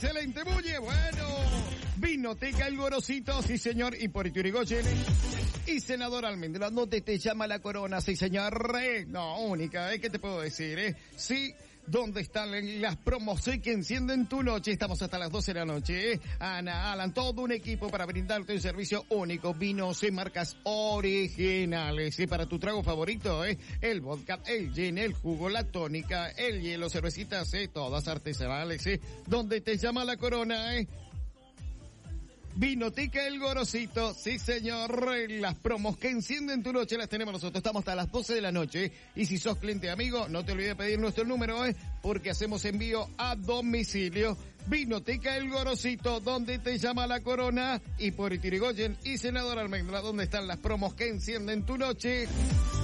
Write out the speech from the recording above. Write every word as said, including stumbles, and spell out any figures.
excelente, Muñe. Bueno, Vinoteca El Gorosito, sí señor, y por Yrigoyen. Y Senador Almendra, ¿dónde te llama la corona? Sí señor, eh, no, única, ¿eh? ¿Qué te puedo decir, eh? Sí. ¿Dónde están las promos hoy que encienden tu noche? Estamos hasta las doce de la noche, ¿eh? Ana, Alan, todo un equipo para brindarte un servicio único. Vinos y marcas originales. Y para tu trago favorito, ¿eh? El vodka, el gin, el jugo, la tónica, el hielo, cervecitas, ¿eh? Todas artesanales, ¿eh? ¿Dónde te llama la corona, eh? Vinoteca El Gorosito, sí señor, las promos que encienden tu noche las tenemos nosotros, estamos hasta las doce de la noche, y si sos cliente amigo, no te olvides de pedir nuestro número, eh, porque hacemos envío a domicilio. Vinoteca El Gorosito, donde te llama la corona, y por Irigoyen y Senador Almendra, donde están las promos que encienden tu noche.